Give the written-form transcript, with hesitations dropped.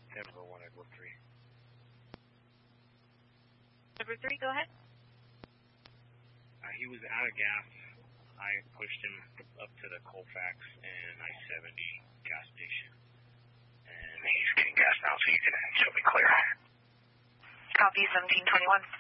Denver 1, Edward 3. Number 3, go ahead. He was out of gas. I pushed him up to the Colfax and I-70 gas station. And he's getting gas now, so you can show me clear. Copy 1721.